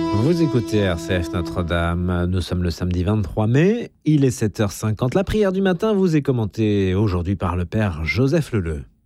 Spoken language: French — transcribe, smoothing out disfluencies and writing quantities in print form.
Vous écoutez RCF Notre-Dame, nous sommes le samedi 23 mai, il est 7h50. La prière du matin vous est commentée aujourd'hui par le Père Joseph Leleu.